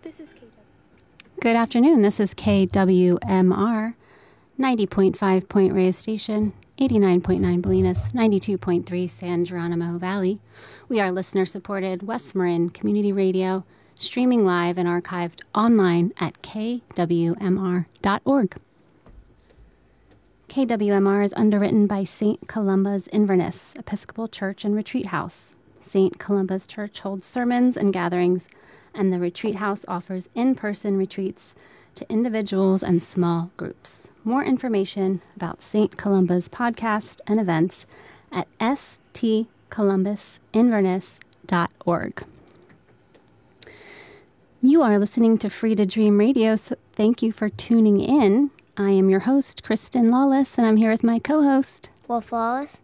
This is KW. Good afternoon. This is KWMR, 90.5 Point Reyes Station, 89.9 Bolinas, 92.3 San Geronimo Valley. We are listener-supported West Marin Community Radio, streaming live and archived online at kwmr.org. KWMR is underwritten by St. Columba's Inverness Episcopal Church and Retreat House. St. Columba's Church holds sermons and gatherings, and the Retreat House offers in-person retreats to individuals and small groups. More information about St. Columba's podcast and events at stcolumbusinverness.org. You are listening to Free to Dream Radio, so thank you for tuning in. I am your host, Kristen Lawless, and I'm here with my co-host, Wolf Lawless.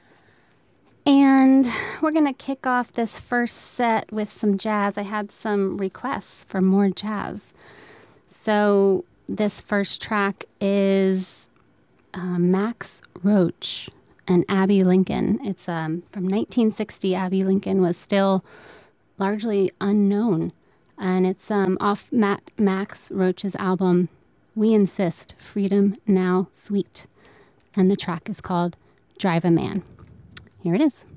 And we're going to kick off this first set with some jazz. I had some requests for more jazz. So this first track is Max Roach and Abbey Lincoln. It's from 1960. Abbey Lincoln was still largely unknown. And it's off Max Roach's album, We Insist, Freedom Now Sweet. And the track is called Drive a Man. Here it is.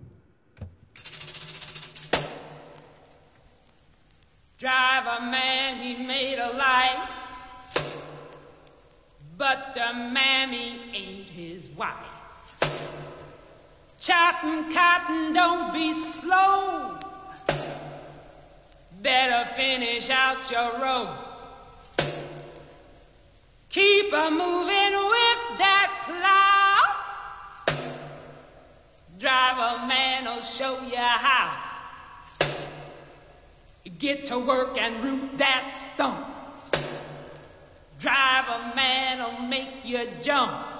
Drive a man, he made a life, but the mammy ain't his wife. Chopping cotton, don't be slow. Better finish out your row. Keep a moving with that plow. Drive a man'll show you how. Get to work and root that stump. Drive a man'll make you jump.